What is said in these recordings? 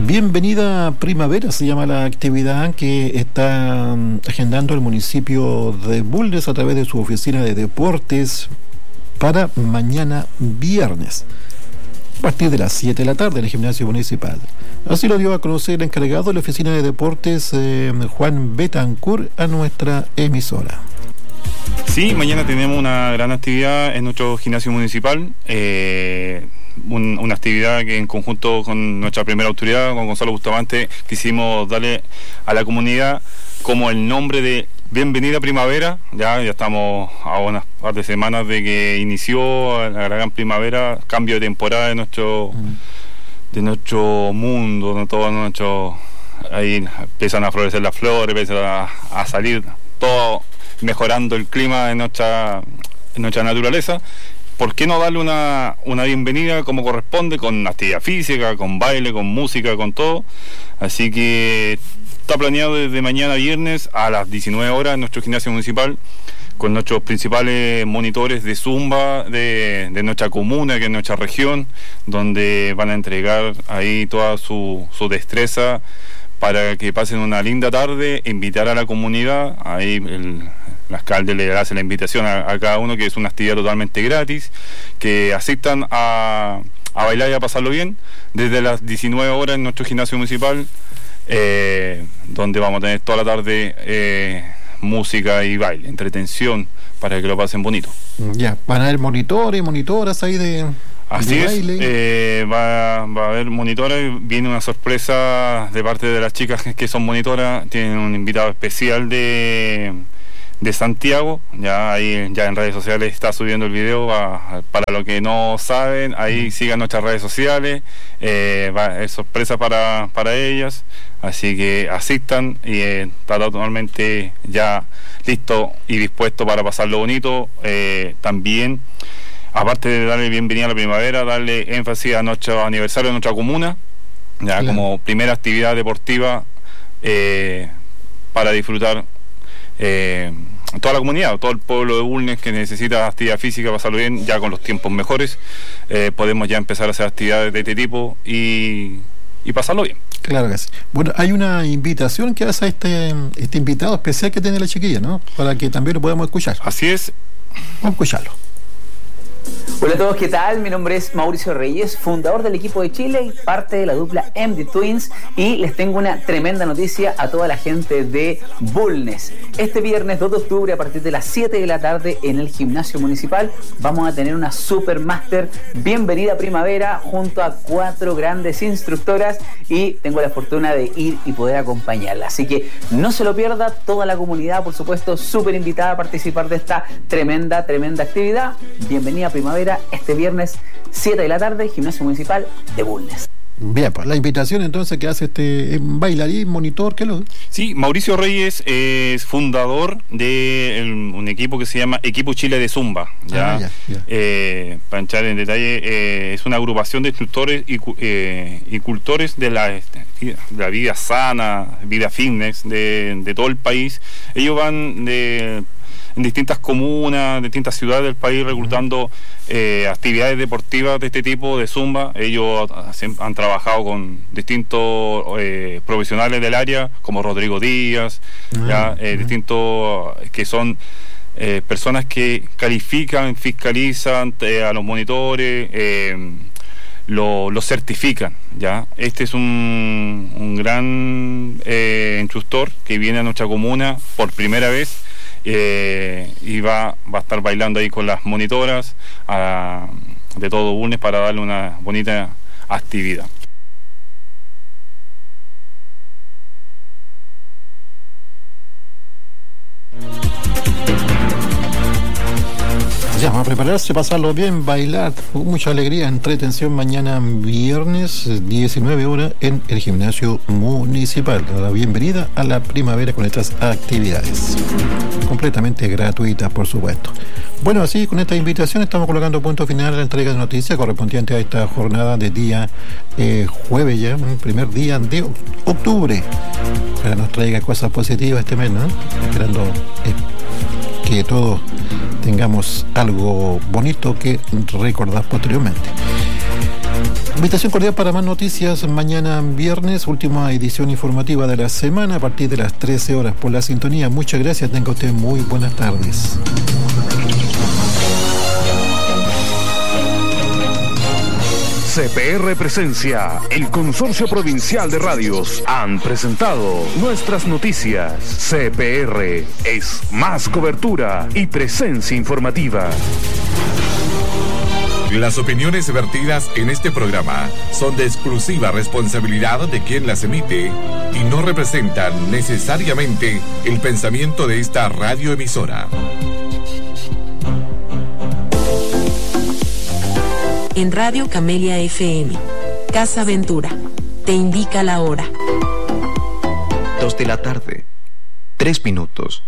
Bienvenida Primavera se llama la actividad que está agendando el municipio de Bulnes a través de su oficina de deportes para mañana viernes, a partir de las 7 de la tarde en el gimnasio municipal. Así lo dio a conocer el encargado de la oficina de deportes, Juan Betancourt, a nuestra emisora. Sí, mañana tenemos una gran actividad en nuestro gimnasio municipal, una actividad que en conjunto con nuestra primera autoridad, con Gonzalo Bustamante, quisimos darle a la comunidad como el nombre de Bienvenida Primavera. Ya estamos a unas par de semanas de que inició la gran primavera, cambio de temporada de nuestro mundo, de todo nuestro, ahí empiezan a florecer las flores, empiezan a salir todo, mejorando el clima en nuestra naturaleza. ¿Por qué no darle una bienvenida como corresponde, con actividad física, con baile, con música, con todo? Así que está planeado desde mañana viernes a las 19 horas en nuestro gimnasio municipal, con nuestros principales monitores de Zumba de nuestra comuna, que es nuestra región, donde van a entregar ahí toda su destreza para que pasen una linda tarde, invitar a la comunidad. Ahí el alcalde le hace la invitación a cada uno, que es una actividad totalmente gratis, que asistan a bailar y a pasarlo bien, desde las 19 horas en nuestro gimnasio municipal, donde vamos a tener toda la tarde música y baile, entretención, para que lo pasen bonito. Ya, van a haber monitores y monitoras ahí de... Así es, va a haber monitoras. Viene una sorpresa de parte de las chicas que son monitoras. Tienen un invitado especial de Santiago. Ya ahí ya en redes sociales está subiendo el video. Para los que no saben, ahí sigan nuestras redes sociales. Es sorpresa para ellas. Así que asistan y está totalmente ya listo y dispuesto para pasarlo bonito. También, aparte de darle bienvenida a la primavera, darle énfasis a nuestro aniversario de nuestra comuna, ya claro, como primera actividad deportiva para disfrutar toda la comunidad, todo el pueblo de Bulnes que necesita actividad física, pasarlo bien, ya con los tiempos mejores, podemos ya empezar a hacer actividades de este tipo y pasarlo bien. Claro que sí. Bueno, hay una invitación que hace a este invitado especial que tiene la chiquilla, ¿no? Para que también lo podamos escuchar. Así es. Vamos a escucharlo. Hola a todos, ¿qué tal? Mi nombre es Mauricio Reyes, fundador del equipo de Chile y parte de la dupla MD Twins, y les tengo una tremenda noticia a toda la gente de Bulnes. Este viernes 2 de octubre a partir de las 7 de la tarde en el gimnasio municipal vamos a tener una Supermaster Bienvenida Primavera junto a 4 grandes instructoras, y tengo la fortuna de ir y poder acompañarla. Así que no se lo pierda, toda la comunidad, por supuesto, súper invitada a participar de esta tremenda actividad. Bienvenida Primavera este viernes 7 de la tarde, gimnasio municipal de Bulnes. Bien, pues la invitación entonces que hace este bailarín, monitor, ¿qué lo? Sí, Mauricio Reyes es fundador de un equipo que se llama Equipo Chile de Zumba. Ya. Para entrar en detalle, es una agrupación de instructores y cultores de la vida sana, vida fitness de todo el país. Ellos van en distintas comunas, distintas ciudades del país, reclutando actividades deportivas de este tipo, de Zumba. Ellos han trabajado con distintos profesionales del área, como Rodrigo Díaz, distintos que son personas que califican, fiscalizan a los monitores, los certifican, ¿ya? Este es un gran instructor que viene a nuestra comuna por primera vez. Y va a estar bailando ahí con las monitoras de todo Bulnes para darle una bonita actividad. Ya, vamos a prepararse, pasarlo bien, bailar con mucha alegría, entretención mañana viernes 19 horas en el gimnasio municipal. La bienvenida a la primavera con estas actividades completamente gratuitas, por supuesto. Bueno, así con esta invitación estamos colocando punto final a la entrega de noticias correspondiente a esta jornada de día jueves, ya el primer día de octubre. Ojalá nos traiga cosas positivas este mes, ¿no? Esperando que todos tengamos algo bonito que recordar posteriormente. Invitación cordial para más noticias mañana viernes, última edición informativa de la semana a partir de las 13 horas por la sintonía. Muchas gracias, tenga usted muy buenas tardes. CPR Presencia, el Consorcio Provincial de Radios, han presentado nuestras noticias. CPR es más cobertura y presencia informativa. Las opiniones vertidas en este programa son de exclusiva responsabilidad de quien las emite y no representan necesariamente el pensamiento de esta radioemisora. En Radio Camelia FM, Casa Ventura, te indica la hora. 2 de la tarde, 3 minutos.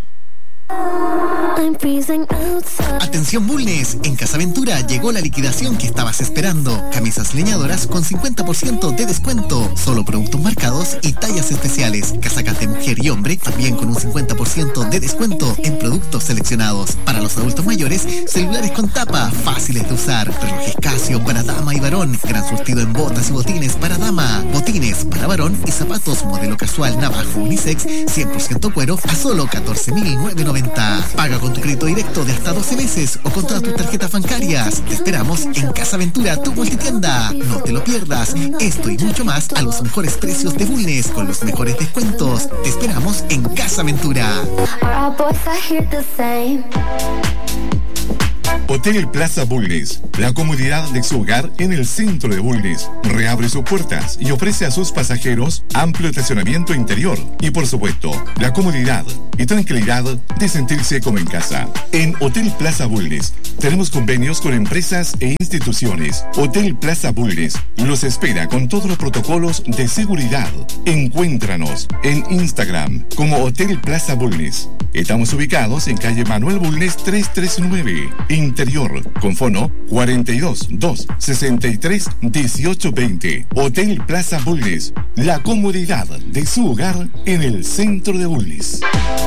Atención Bulnes, en Casa Ventura llegó la liquidación que estabas esperando. Camisas leñadoras con 50% de descuento, solo productos marcados y tallas especiales. Casacas de mujer y hombre también con un 50% de descuento en productos seleccionados. Para los adultos mayores, celulares con tapa, fáciles de usar. Relojes Casio para dama y varón. Gran surtido en botas y botines para dama, botines para varón y zapatos modelo casual navajo unisex 100% cuero a solo 14.990. Paga con tu crédito directo de hasta 12 meses o con todas tus tarjetas bancarias. Te esperamos en Casa Ventura, tu multitienda. No te lo pierdas. Esto y mucho más a los mejores precios de Bulnes con los mejores descuentos. Te esperamos en Casa Ventura. Hotel Plaza Bulnes, la comodidad de su hogar en el centro de Bulnes. Reabre sus puertas y ofrece a sus pasajeros amplio estacionamiento interior y, por supuesto, la comodidad y tranquilidad de sentirse como en casa. En Hotel Plaza Bulnes tenemos convenios con empresas e instituciones. Hotel Plaza Bulnes los espera con todos los protocolos de seguridad. Encuéntranos en Instagram como Hotel Plaza Bulnes. Estamos ubicados en calle Manuel Bulnes 339, Interior, con fono 42 2 63 18 20. Hotel Plaza Bulnes, la comodidad de su hogar en el centro de Bulnes.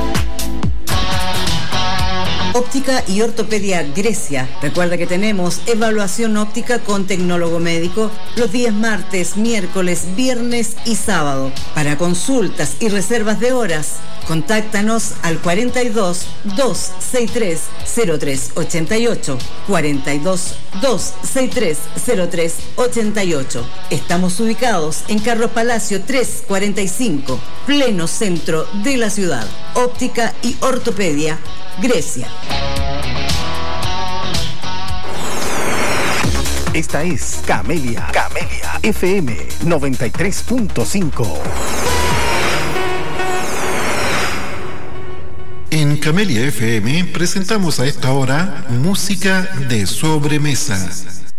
Óptica y Ortopedia Grecia. Recuerda que tenemos evaluación óptica con tecnólogo médico los días martes, miércoles, viernes y sábado. Para consultas y reservas de horas, contáctanos al 42 263 0388. 42 263 0388. Estamos ubicados en Carlos Palacio 345, pleno centro de la ciudad. Óptica y Ortopedia Grecia. Esta es Camelia FM 93.5. En Camelia FM presentamos a esta hora música de sobremesa.